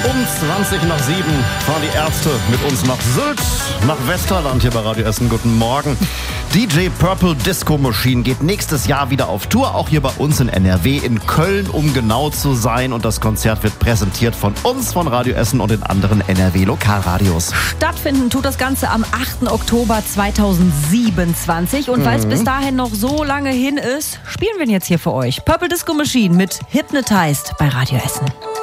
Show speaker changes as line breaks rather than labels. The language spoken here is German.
20 nach 7 fahren die Ärzte mit uns nach Sylt, nach Westerland hier bei Radio Essen. Guten Morgen. DJ Purple Disco Machine geht nächstes Jahr wieder auf Tour, auch hier bei uns in NRW, in Köln, um genau zu sein. Und das Konzert wird präsentiert von uns, von Radio Essen und den anderen NRW-Lokalradios.
Stattfinden tut das Ganze am 8. Oktober 2027. Und weil es bis dahin noch so lange hin ist, spielen wir ihn jetzt hier für euch. Purple Disco Machine mit Hypnotized bei Radio Essen.